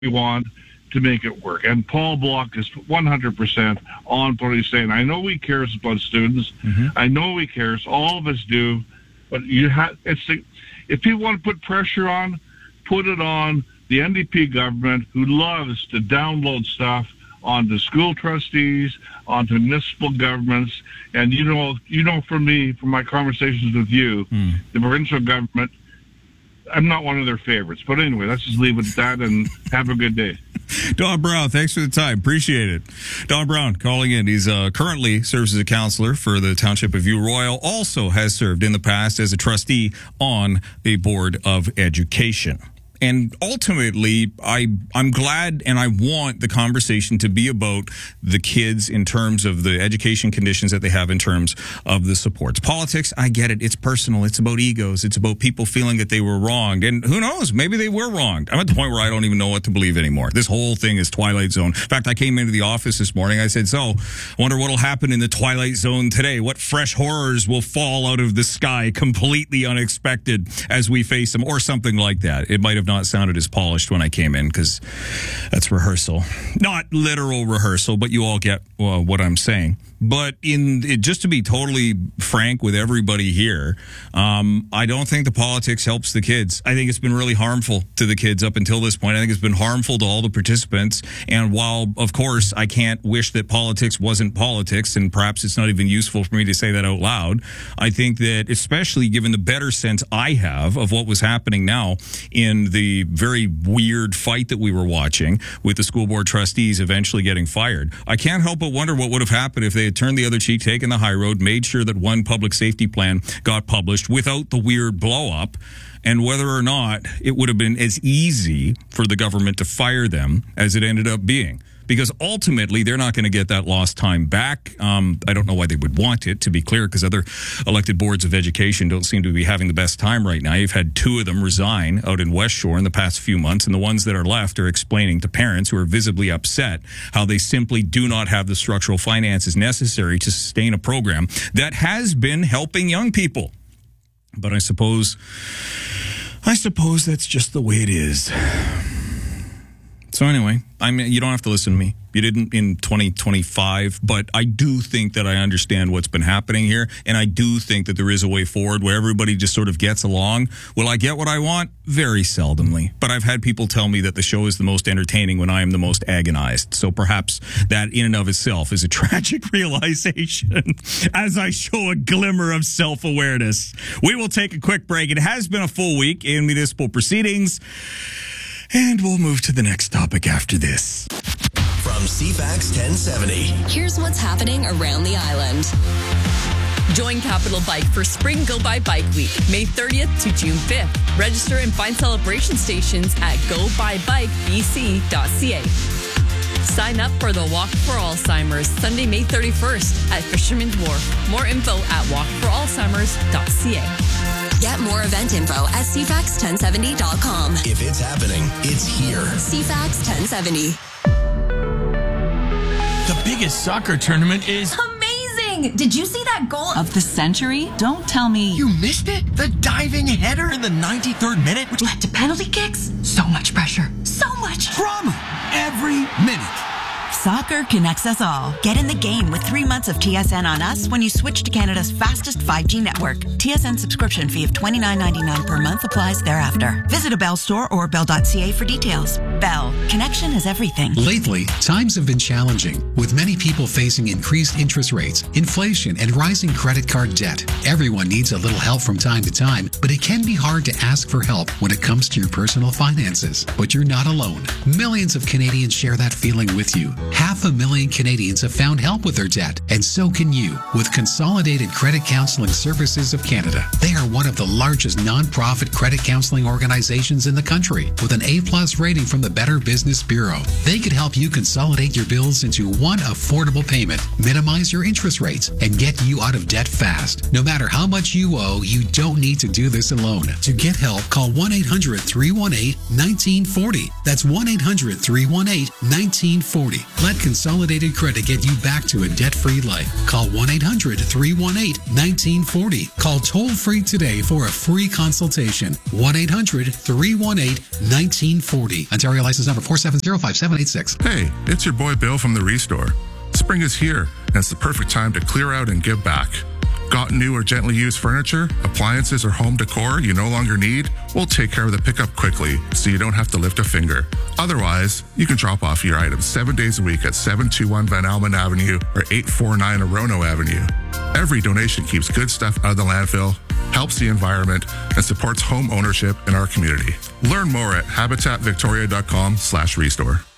we want to make it work. And Paul Block is 100% on what he's saying. I know he cares about students. Mm-hmm. I know he cares. All of us do. But if people want to put pressure on, put it on the NDP government, who loves to download stuff onto school trustees, onto municipal governments. And you know from me, from my conversations with you, the provincial government, I'm not one of their favorites. But anyway, let's just leave it at that and have a good day. Don Brown, thanks for the time. Appreciate it. Don Brown calling in. He's currently serves as a councillor for the Township of View Royal. Also has served in the past as a trustee on the Board of Education. And ultimately, I'm glad and I want the conversation to be about the kids in terms of the education conditions that they have in terms of the supports. Politics, I get it. It's personal. It's about egos. It's about people feeling that they were wronged. And who knows? Maybe they were wronged. I'm at the point where I don't even know what to believe anymore. This whole thing is Twilight Zone. In fact, I came into the office this morning. I said, I wonder what will happen in the Twilight Zone today. What fresh horrors will fall out of the sky completely unexpected as we face them, or something like that. It might have not sounded as polished when I came in because that's rehearsal. Not literal rehearsal, but you all get what I'm saying. But just to be totally frank with everybody here, I don't think the politics helps the kids. I think it's been really harmful to the kids up until this point. I think it's been harmful to all the participants. And while, of course, I can't wish that politics wasn't politics, and perhaps it's not even useful for me to say that out loud, I think that especially given the better sense I have of what was happening now in the very weird fight that we were watching with the school board trustees eventually getting fired, I can't help but wonder what would have happened if they had turned the other cheek, taken the high road, made sure that one public safety plan got published without the weird blow up, and whether or not it would have been as easy for the government to fire them as it ended up being. Because ultimately, they're not going to get that lost time back. I don't know why they would want it, to be clear, because other elected boards of education don't seem to be having the best time right now. You've had 2 of them resign out in West Shore in the past few months, and the ones that are left are explaining to parents who are visibly upset how they simply do not have the structural finances necessary to sustain a program that has been helping young people. But I suppose that's just the way it is. So anyway, you don't have to listen to me. You didn't in 2025, but I do think that I understand what's been happening here, and I do think that there is a way forward where everybody just sort of gets along. Will I get what I want? Very seldomly. But I've had people tell me that the show is the most entertaining when I am the most agonized. So perhaps that in and of itself is a tragic realization as I show a glimmer of self-awareness. We will take a quick break. It has been a full week in municipal proceedings, and we'll move to the next topic after this. From CFAX 1070. Here's what's happening around the island. Join Capital Bike for Spring Go By Bike Week, May 30th to June 5th. Register and find celebration stations at gobybikebc.ca. Sign up for the Walk for Alzheimer's, Sunday, May 31st at Fisherman's Wharf. More info at walkforalzheimers.ca. Get more event info at cfax1070.com. If it's happening, it's here. CFAX 1070. The biggest soccer tournament is amazing! Did you see that goal of the century? Don't tell me you missed it? The diving header in the 93rd minute, which led to penalty kicks? So much pressure. So much drama every minute. Soccer connects us all. Get in the game with 3 months of TSN on us when you switch to Canada's fastest 5G network. TSN subscription fee of $29.99 per month applies thereafter. Visit a Bell store or bell.ca for details. Bell. Connection is everything. Lately, times have been challenging, with many people facing increased interest rates, inflation, and rising credit card debt. Everyone needs a little help from time to time, but it can be hard to ask for help when it comes to your personal finances. But you're not alone. Millions of Canadians share that feeling with you. 500,000 Canadians have found help with their debt, and so can you with Consolidated Credit Counseling Services of Canada. They are one of the largest nonprofit credit counseling organizations in the country, with an A+ rating from the Better Business Bureau. They could help you consolidate your bills into one affordable payment, minimize your interest rates, and get you out of debt fast. No matter how much you owe, you don't need to do this alone. To get help, call 1-800-318-1940. That's 1-800-318-1940. Let Consolidated Credit get you back to a debt-free life. Call 1-800-318-1940. Call toll-free today for a free consultation. 1-800-318-1940. Ontario license number 4705786. Hey, it's your boy Bill from the Restore. Spring is here, and it's the perfect time to clear out and give back. Got new or gently used furniture, appliances, or home decor you no longer need? We'll take care of the pickup quickly so you don't have to lift a finger. Otherwise, you can drop off your items 7 days a week at 721 Van Almen Avenue or 849 Orono Avenue. Every donation keeps good stuff out of the landfill, helps the environment, and supports home ownership in our community. Learn more at habitatvictoria.com/restore.